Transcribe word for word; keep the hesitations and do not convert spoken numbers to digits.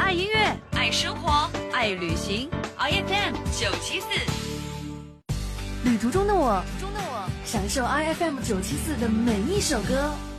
爱音乐，爱生活，爱旅行。I F M 九七四， 旅途中的我，中的我，享受 I F M 九七四的每一首歌。